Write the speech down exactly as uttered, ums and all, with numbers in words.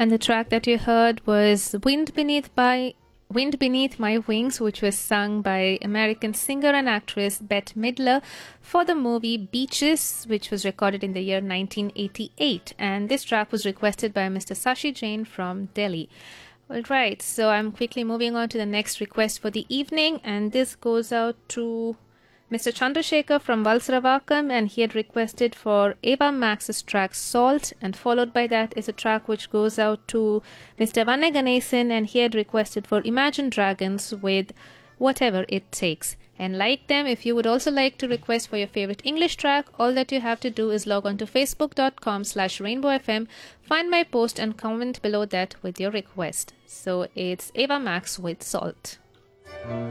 And the track that you heard was Wind Beneath by Wind Beneath My Wings, which was sung by American singer and actress Bette Midler for the movie Beaches, which was recorded in the year nineteen eighty-eight. And this track was requested by Mister Sashi Jain from Delhi. All right, so I'm quickly moving on to the next request for the evening, and this goes out to Mister Chandrasekhar from Valsaravakam, and he had requested for Ava Max's track Salt, and followed by that is a track which goes out to Mister Vanne Ganesan, and he had requested for Imagine Dragons with Whatever It Takes. And like them, if you would also like to request for your favorite English track, all that you have to do is log on to facebook.com slash rainbowfm, find my post and comment below that with your request. So it's Ava Max with Salt.